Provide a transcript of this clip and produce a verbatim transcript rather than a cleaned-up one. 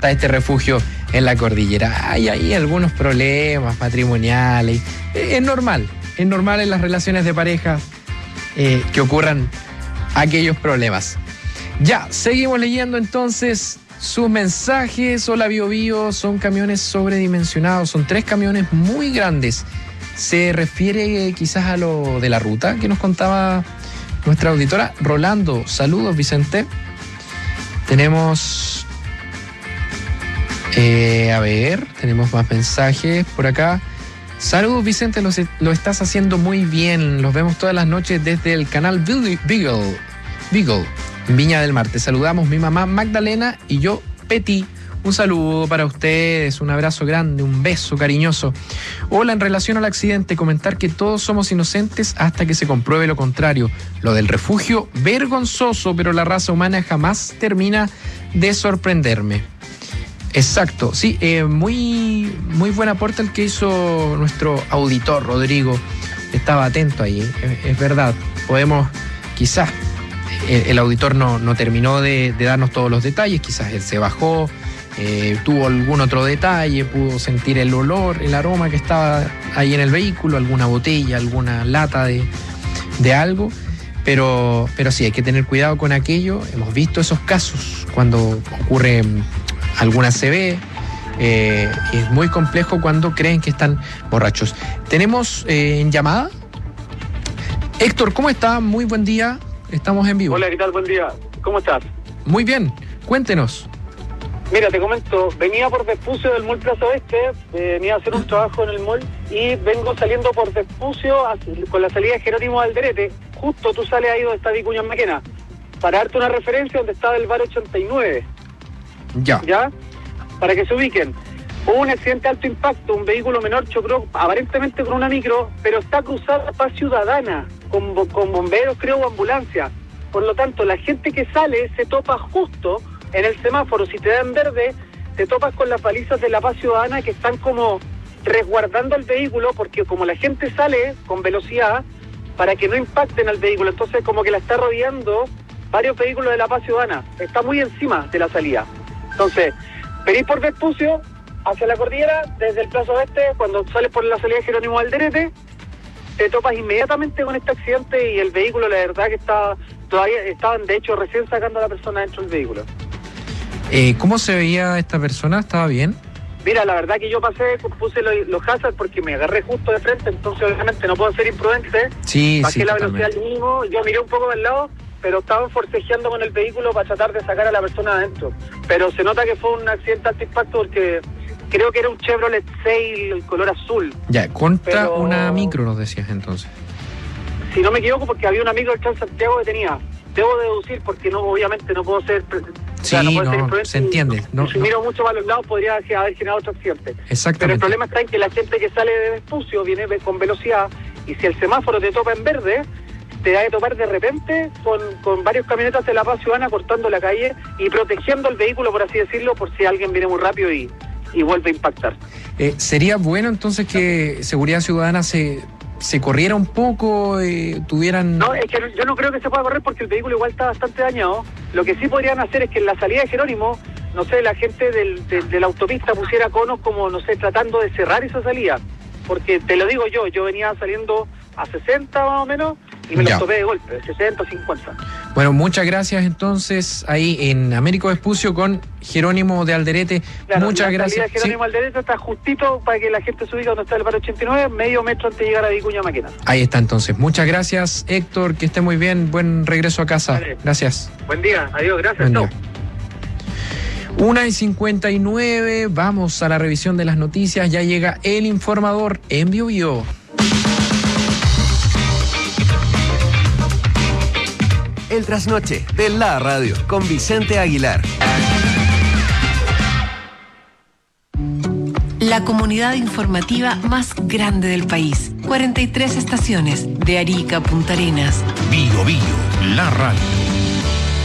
hasta este refugio en la cordillera. Hay ahí algunos problemas matrimoniales. Es normal, es normal en las relaciones de pareja eh, que ocurran aquellos problemas. Ya, seguimos leyendo entonces sus mensajes. Hola Bio Bio, son camiones sobredimensionados, son tres camiones muy grandes. ¿Se refiere quizás a lo de la ruta que nos contaba nuestra auditora? Rolando, saludos Vicente. Tenemos, eh, a ver, tenemos más mensajes por acá. Saludos Vicente, lo, lo estás haciendo muy bien. Los vemos todas las noches desde el canal Beagle, Beagle, en Viña del Mar. Te saludamos mi mamá Magdalena y yo, Peti. Un saludo para ustedes, un abrazo grande, un beso cariñoso. Hola, en relación al accidente, comentar que todos somos inocentes hasta que se compruebe lo contrario. Lo del refugio, vergonzoso, pero la raza humana jamás termina de sorprenderme. Exacto, sí, eh, muy, muy buen aporte el que hizo nuestro auditor Rodrigo. Estaba atento ahí, es, es verdad. Podemos, quizás, el, el auditor no, no terminó de, de darnos todos los detalles, quizás él se bajó. Eh, tuvo algún otro detalle, pudo sentir el olor, el aroma que estaba ahí en el vehículo, alguna botella, alguna lata de, de algo, pero, pero sí, hay que tener cuidado con aquello. Hemos visto esos casos cuando ocurre alguna C V, eh, es muy complejo cuando creen que están borrachos. Tenemos eh, en llamada Héctor, ¿cómo está? Muy buen día, estamos en vivo. Hola, ¿qué tal? Buen día, ¿cómo estás? Muy bien, cuéntenos. Mira, te comento, venía por Vespucio del Mall Plaza Oeste, eh, venía a hacer un trabajo en el mall y vengo saliendo por Vespucio con la salida de Jerónimo Alderete. Justo tú sales ahí donde está Vicuña Maquena, para darte una referencia donde estaba el bar ochenta y nueve. Ya. ¿Ya? Para que se ubiquen. Hubo un accidente de alto impacto, un vehículo menor chocó aparentemente con una micro, pero está cruzada para Ciudadana, con, con bomberos creo o ambulancia. Por lo tanto, la gente que sale se topa justo en el semáforo. Si te dan verde, te topas con las balizas de la Paz Ciudadana que están como resguardando el vehículo, porque como la gente sale con velocidad, para que no impacten al vehículo, entonces como que la está rodeando varios vehículos de la Paz Ciudadana. Está muy encima de la salida. Entonces, venís por Vespucio, hacia la cordillera, desde el Plaza Oeste, cuando sales por la salida de Jerónimo Alderete, te topas inmediatamente con este accidente y el vehículo, la verdad que está, todavía estaban de hecho recién sacando a la persona dentro del vehículo. Eh, ¿Cómo se veía esta persona? ¿Estaba bien? Mira, la verdad que yo pasé, puse los, los hazards porque me agarré justo de frente, entonces obviamente no puedo ser imprudente. Sí, Bajé sí, la totalmente. velocidad al mínimo, yo miré un poco del lado, pero estaban forcejeando con el vehículo para tratar de sacar a la persona adentro. Pero se nota que fue un accidente alto impacto porque creo que era un Chevrolet Sail, el color azul. Ya, contra Pero una micro nos decías entonces. Si no me equivoco, porque había una micro del Transantiago que tenía. Debo deducir porque no, obviamente no puedo ser... O sea, Sí, no, puedo ser no, imprudente. se entiende. No, si no. miro mucho para los lados podría haber generado otro accidente. Exactamente. Pero el problema está en que la gente que sale de Vespucio viene con velocidad y si el semáforo te topa en verde, te da de topar de repente con, con varios camionetas de la Paz Ciudadana cortando la calle y protegiendo el vehículo, por así decirlo, por si alguien viene muy rápido y, y vuelve a impactar. Eh, ¿Sería bueno entonces que Seguridad Ciudadana se, se corriera un poco, eh, tuvieran...? No, es que yo no creo que se pueda correr porque el vehículo igual está bastante dañado. Lo que sí podrían hacer es que en la salida de Jerónimo, no sé, la gente del, de, de la autopista pusiera conos como, no sé, tratando de cerrar esa salida. Porque te lo digo yo, yo venía saliendo a sesenta más o menos y me Ya. los topé de golpe, sesenta, cincuenta. Bueno, muchas gracias entonces ahí en Américo Vespucio con Jerónimo de Alderete. Claro, muchas la gracias. salida de Jerónimo Sí. Alderete está justito para que la gente se ubique donde está el bar ochenta y nueve, medio metro antes de llegar a Vicuña Maquena. Ahí está entonces. Muchas gracias, Héctor, que esté muy bien. Buen regreso a casa. Vale. Gracias. Buen día, adiós, gracias. Buen Chau. día. una y cincuenta y nueve, vamos a la revisión de las noticias. Ya llega el informador en Bio Bio. El trasnoche de la radio con Vicente Aguilar. La comunidad informativa más grande del país. cuarenta y tres estaciones de Arica a Punta Arenas. Bio Bio, la radio.